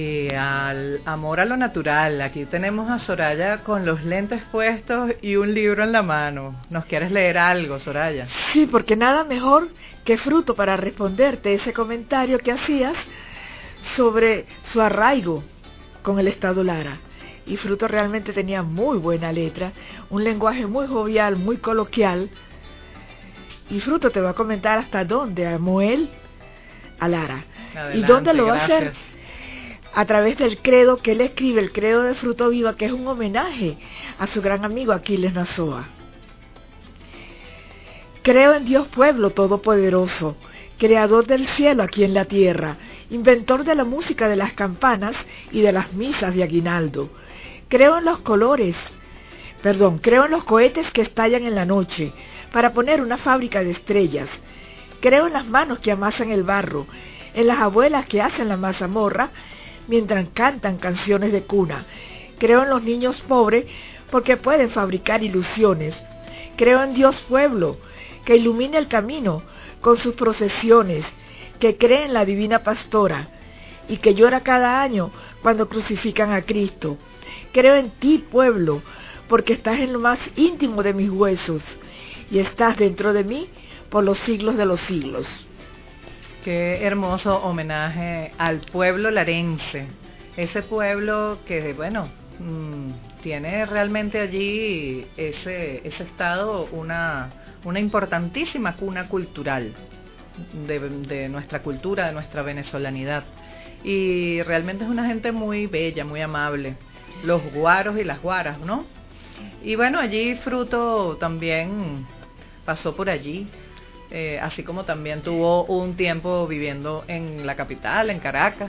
Y al amor a lo natural, aquí tenemos a Soraya con los lentes puestos y un libro en la mano. ¿Nos quieres leer algo, Soraya? Sí, porque nada mejor que Fruto para responderte ese comentario que hacías sobre su arraigo con el Estado Lara. Y Fruto realmente tenía muy buena letra, un lenguaje muy jovial, muy coloquial. Y Fruto te va a comentar hasta dónde amó él a Lara. Adelante, y dónde lo va gracias. a hacer a través del credo que él escribe, el credo de Fruto Viva, que es un homenaje a su gran amigo Aquiles Nazoa. Creo en Dios Pueblo Todopoderoso, creador del cielo aquí en la tierra, inventor de la música de las campanas y de las misas de aguinaldo. Creo en los cohetes que estallan en la noche para poner una fábrica de estrellas. Creo en las manos que amasan el barro, en las abuelas que hacen la mazamorra mientras cantan canciones de cuna. Creo en los niños pobres porque pueden fabricar ilusiones. Creo en Dios Pueblo, que ilumina el camino con sus procesiones, que cree en la divina pastora y que llora cada año cuando crucifican a Cristo. Creo en ti, pueblo, porque estás en lo más íntimo de mis huesos y estás dentro de mí por los siglos de los siglos. Qué hermoso homenaje al pueblo larense, ese pueblo que, bueno, tiene realmente allí ese estado una importantísima cuna cultural de nuestra cultura, de nuestra venezolanidad. Y realmente es una gente muy bella, muy amable, los guaros y las guaras, ¿no? Y bueno, allí Fruto también pasó por allí. Así como también tuvo un tiempo viviendo en la capital, en Caracas.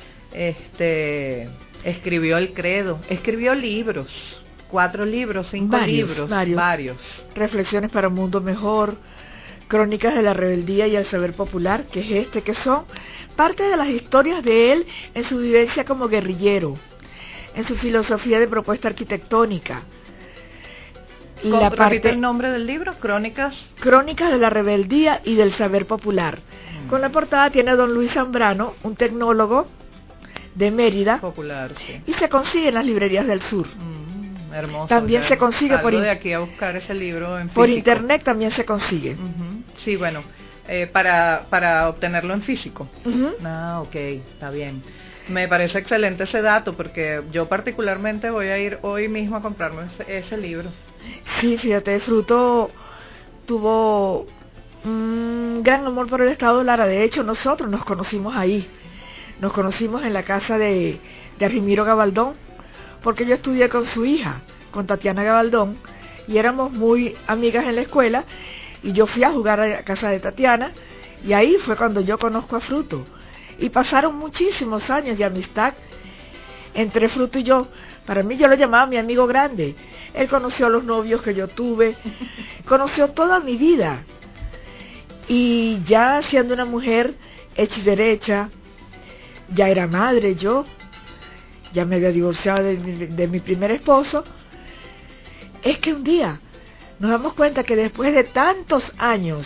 Escribió el credo, escribió libros, 4 libros, 5 libros, varios. Reflexiones para un mundo mejor, Crónicas de la rebeldía y el saber popular, que que son parte de las historias de él en su vivencia como guerrillero, en su filosofía de propuesta arquitectónica. ¿Repite el nombre del libro? Crónicas de la rebeldía y del saber popular. Con la portada tiene a don Luis Zambrano, un tecnólogo de Mérida, popular, sí. Y se consigue en las librerías del sur. Hermoso. También se consigue de aquí a buscar ese libro en por físico. internet también se consigue. Sí, bueno, para obtenerlo en físico. Ok, está bien. Me parece excelente ese dato, porque yo particularmente voy a ir hoy mismo a comprarme ese libro. Sí, fíjate, Fruto tuvo un gran amor por el Estado Lara. De hecho, nosotros nos conocimos ahí. Nos conocimos en la casa de Arrimiro Gabaldón, porque yo estudié con su hija, con Tatiana Gabaldón, y éramos muy amigas en la escuela, y yo fui a jugar a la casa de Tatiana, y ahí fue cuando yo conozco a Fruto. Y pasaron muchísimos años de amistad entre Fruto y yo. Para mí, yo lo llamaba mi amigo grande. Él conoció a los novios que yo tuve, conoció toda mi vida. Y ya siendo una mujer hecha y derecha, ya era madre yo, ya me había divorciado de mi primer esposo. Es que un día nos damos cuenta que después de tantos años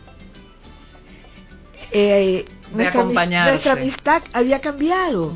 nuestra amistad había cambiado.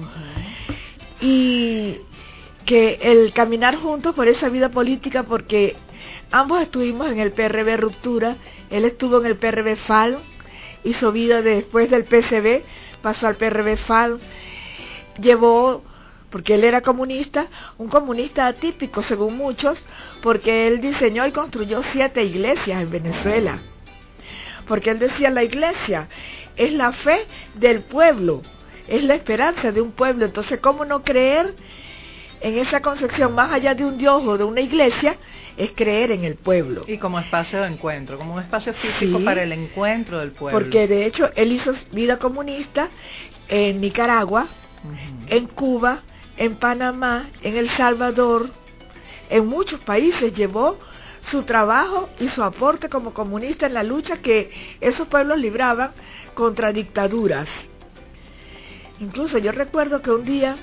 Y que el caminar juntos por esa vida política, porque ambos estuvimos en el PRB Ruptura, él estuvo en el PRB FAL, hizo vida después del PCB, pasó al PRB FAL, llevó, porque él era comunista, un comunista atípico según muchos, porque él diseñó y construyó 7 iglesias en Venezuela, porque él decía: la iglesia es la fe del pueblo, es la esperanza de un pueblo. Entonces, ¿cómo no creer en esa concepción? Más allá de un Dios o de una iglesia, es creer en el pueblo. Y como espacio de encuentro, como un espacio físico, sí, para el encuentro del pueblo. Porque de hecho él hizo vida comunista en Nicaragua, en Cuba, en Panamá, en El Salvador, en muchos países llevó su trabajo y su aporte como comunista en la lucha que esos pueblos libraban contra dictaduras. Incluso yo recuerdo que un día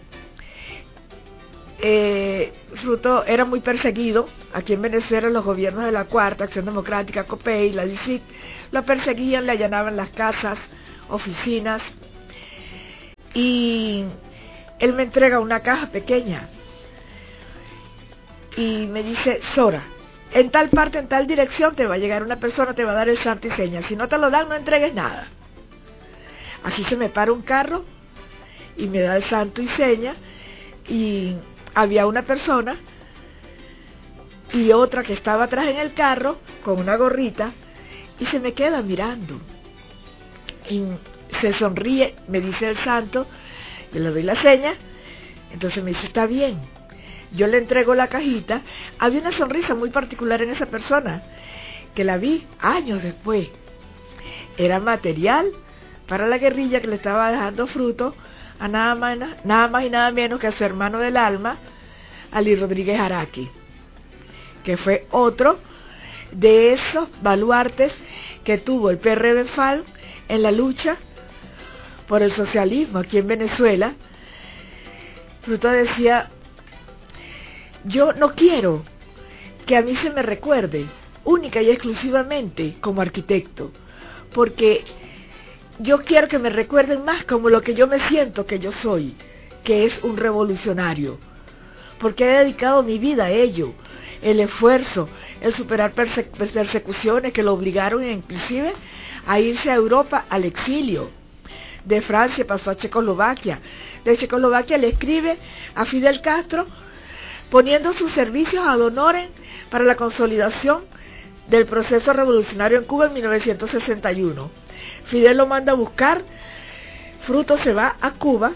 Fruto era muy perseguido. Aquí en Venezuela los gobiernos de la Cuarta, Acción Democrática, COPEI, la DICIC, lo perseguían, le allanaban las casas, oficinas, y él me entrega una caja pequeña y me dice: Sora, en tal parte, en tal dirección te va a llegar una persona, te va a dar el santo y seña. Si no te lo dan, no entregues nada. Así se me para un carro y me da el santo y seña, y había una persona y otra que estaba atrás en el carro con una gorrita, y se me queda mirando y se sonríe, me dice el santo, yo le doy la seña, entonces me dice: está bien. Yo le entrego la cajita. Había una sonrisa muy particular en esa persona, que la vi años después. Era material para la guerrilla que le estaba dejando fruto a nada más y nada menos que a su hermano del alma, Ali Rodríguez Araki, que fue otro de esos baluartes que tuvo el PRD-FAL en la lucha por el socialismo aquí en Venezuela. Fruto decía: yo no quiero que a mí se me recuerde única y exclusivamente como arquitecto, porque yo quiero que me recuerden más como lo que yo me siento que yo soy, que es un revolucionario, porque he dedicado mi vida a ello, el esfuerzo, el superar persecuciones que lo obligaron inclusive a irse a Europa al exilio. De Francia pasó a Checoslovaquia, de Checoslovaquia le escribe a Fidel Castro poniendo sus servicios ad honorem para la consolidación del proceso revolucionario en Cuba en 1961. Fidel lo manda a buscar, Fruto se va a Cuba,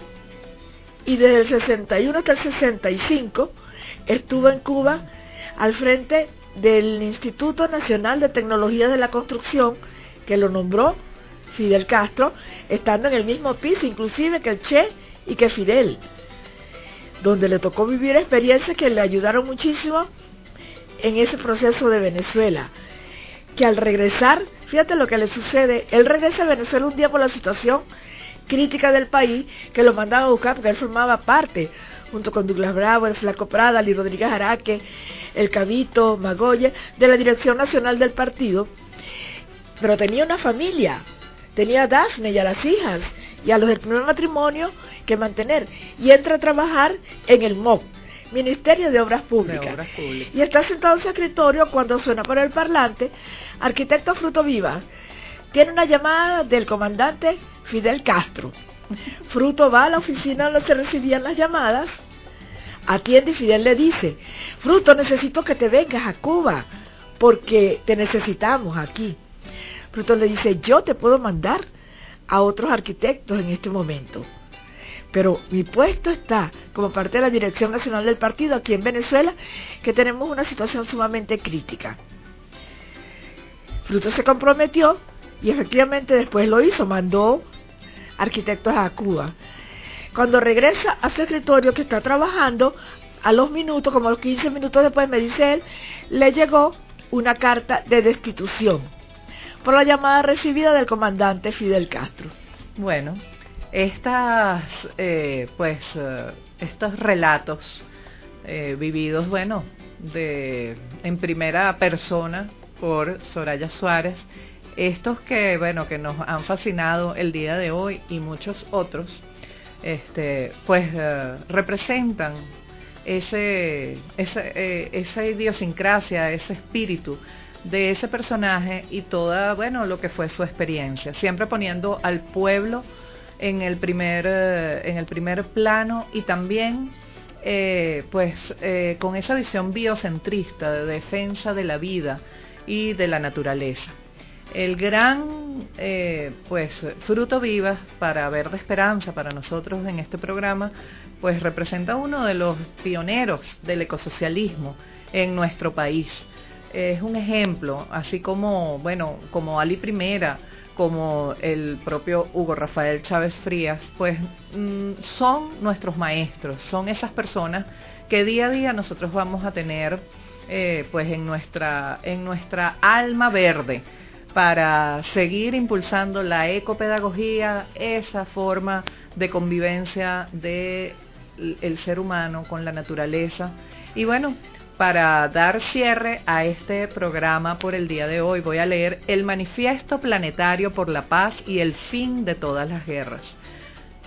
y desde el 61 hasta el 65 estuvo en Cuba al frente del Instituto Nacional de Tecnología de la Construcción, que lo nombró Fidel Castro, estando en el mismo piso inclusive que el Che y que Fidel, donde le tocó vivir experiencias que le ayudaron muchísimo en ese proceso de Venezuela, que al regresar, fíjate lo que le sucede, él regresa a Venezuela un día por la situación crítica del país, que lo mandaban a buscar porque él formaba parte, junto con Douglas Bravo, el Flaco Prada, Ali Rodríguez Araque, el Cabito, Magoya, de la dirección nacional del partido, pero tenía una familia, tenía a Dafne y a las hijas, y a los del primer matrimonio que mantener, y entra a trabajar en el MOP, Ministerio de Obras Públicas, y está sentado en su escritorio cuando suena por el parlante: arquitecto Fruto Vivas, tiene una llamada del comandante Fidel Castro. Fruto va a la oficina donde se recibían las llamadas, atiende y Fidel le dice: Fruto, necesito que te vengas a Cuba, porque te necesitamos aquí. Fruto le dice: yo te puedo mandar a otros arquitectos en este momento, pero mi puesto está como parte de la Dirección Nacional del Partido aquí en Venezuela, que tenemos una situación sumamente crítica. Fruto se comprometió y efectivamente después lo hizo, mandó arquitectos a Cuba. Cuando regresa a su escritorio que está trabajando, a los minutos, como a los 15 minutos después, me dice él, le llegó una carta de destitución por la llamada recibida del comandante Fidel Castro. Bueno, estos relatos vividos, bueno, en primera persona por Soraya Suárez, estos que nos han fascinado el día de hoy y muchos otros, representan esa idiosincrasia, ese espíritu de ese personaje y toda, lo que fue su experiencia, siempre poniendo al pueblo en el primer plano, y también con esa visión biocentrista de defensa de la vida y de la naturaleza. El gran Fruto Vivas, para Verde Esperanza, para nosotros en este programa, pues representa uno de los pioneros del ecosocialismo en nuestro país. Es un ejemplo, así como Ali Primera, como el propio Hugo Rafael Chávez Frías, pues son nuestros maestros, son esas personas que día a día nosotros vamos a tener en nuestra alma verde, para seguir impulsando la ecopedagogía, esa forma de convivencia del ser humano con la naturaleza. Y para dar cierre a este programa por el día de hoy, voy a leer el Manifiesto Planetario por la Paz y el Fin de Todas las Guerras.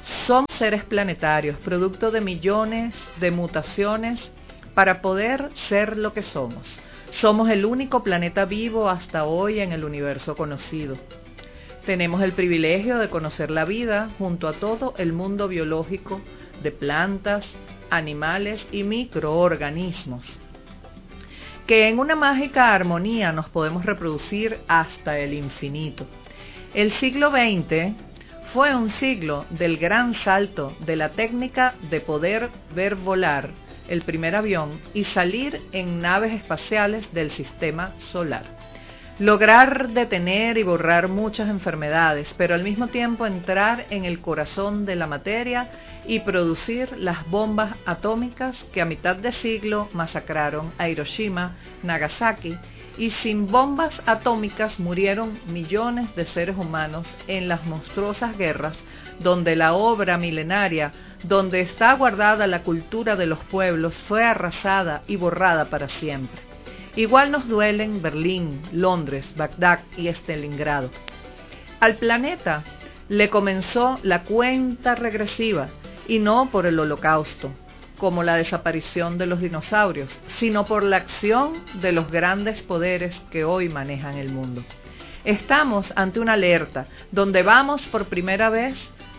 Somos seres planetarios, producto de millones de mutaciones para poder ser lo que somos. Somos el único planeta vivo hasta hoy en el universo conocido. Tenemos el privilegio de conocer la vida junto a todo el mundo biológico de plantas, animales y microorganismos, que en una mágica armonía nos podemos reproducir hasta el infinito. El siglo XX fue un siglo del gran salto de la técnica de poder ver volar el primer avión y salir en naves espaciales del sistema solar. Lograr detener y borrar muchas enfermedades, pero al mismo tiempo entrar en el corazón de la materia y producir las bombas atómicas que a mitad de siglo masacraron a Hiroshima, Nagasaki, y sin bombas atómicas murieron millones de seres humanos en las monstruosas guerras donde la obra milenaria, donde está guardada la cultura de los pueblos, fue arrasada y borrada para siempre. Igual nos duelen Berlín, Londres, Bagdad y Stalingrado. Al planeta le comenzó la cuenta regresiva, y no por el Holocausto, como la desaparición de los dinosaurios, sino por la acción de los grandes poderes que hoy manejan el mundo. Estamos ante una alerta donde vemos por primera vez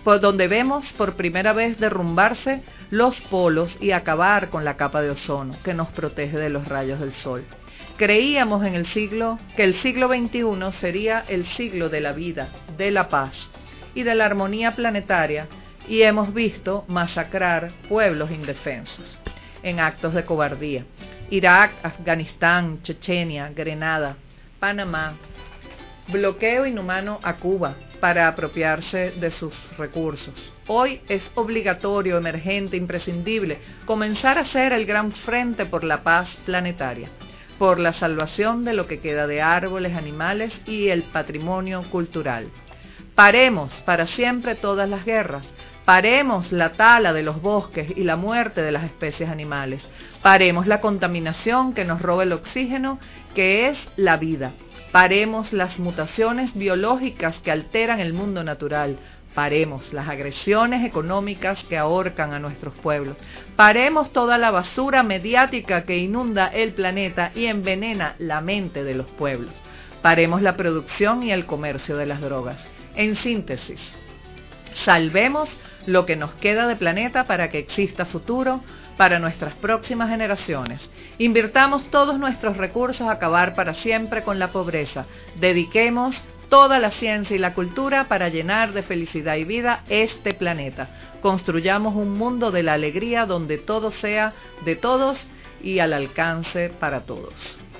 derrumbarse los polos y acabar con la capa de ozono que nos protege de los rayos del sol. Creíamos que el siglo XXI sería el siglo de la vida, de la paz y de la armonía planetaria, y hemos visto masacrar pueblos indefensos en actos de cobardía. Irak, Afganistán, Chechenia, Grenada, Panamá, bloqueo inhumano a Cuba para apropiarse de sus recursos. Hoy es obligatorio, emergente, imprescindible comenzar a hacer el gran frente por la paz planetaria, por la salvación de lo que queda de árboles, animales y el patrimonio cultural. Paremos para siempre todas las guerras. Paremos la tala de los bosques y la muerte de las especies animales. Paremos la contaminación que nos roba el oxígeno, que es la vida. Paremos las mutaciones biológicas que alteran el mundo natural. Paremos las agresiones económicas que ahorcan a nuestros pueblos. Paremos toda la basura mediática que inunda el planeta y envenena la mente de los pueblos. Paremos la producción y el comercio de las drogas. En síntesis, salvemos lo que nos queda de planeta para que exista futuro para nuestras próximas generaciones. Invirtamos todos nuestros recursos a acabar para siempre con la pobreza. Dediquemos toda la ciencia y la cultura para llenar de felicidad y vida este planeta. Construyamos un mundo de la alegría donde todo sea de todos y al alcance para todos.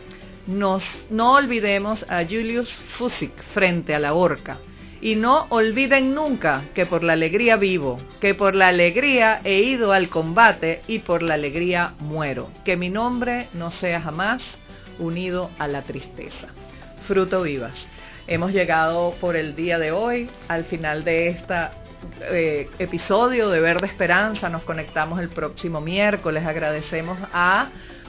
No olvidemos a Julius Fuchs frente a la horca. Y no olviden nunca que por la alegría vivo, que por la alegría he ido al combate y por la alegría muero. Que mi nombre no sea jamás unido a la tristeza. Fruto vivas. Hemos llegado por el día de hoy al final de este episodio de Verde Esperanza. Nos conectamos el próximo miércoles. Agradecemos a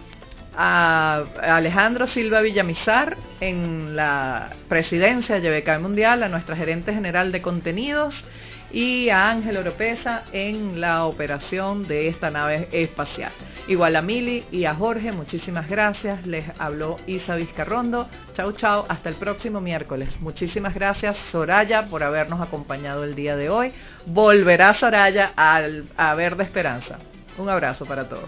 Alejandro Silva Villamizar en la presidencia de YBKE Mundial, a nuestra gerente general de contenidos, y a Ángel Oropesa en la operación de esta nave espacial. Igual a Mili y a Jorge, muchísimas gracias. Les habló Isa Vizcarrondo. Chau, chau, hasta el próximo miércoles. Muchísimas gracias, Soraya, por habernos acompañado el día de hoy. Volverá Soraya a Verde Esperanza. Un abrazo para todos.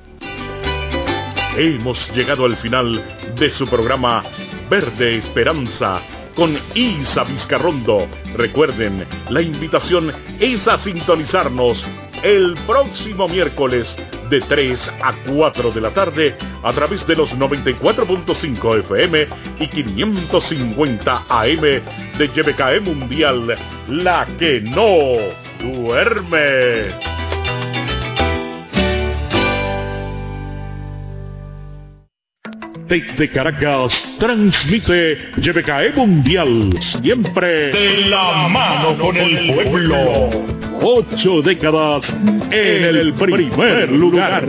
Hemos llegado al final de su programa Verde Esperanza con Isa Vizcarrondo. Recuerden, la invitación es a sintonizarnos el próximo miércoles de 3 a 4 de la tarde a través de los 94.5 FM y 550 AM de YBKE Mundial, la que no duerme. Desde Caracas transmite YBKE Mundial, siempre de la mano con el pueblo. 8 décadas en el primer lugar.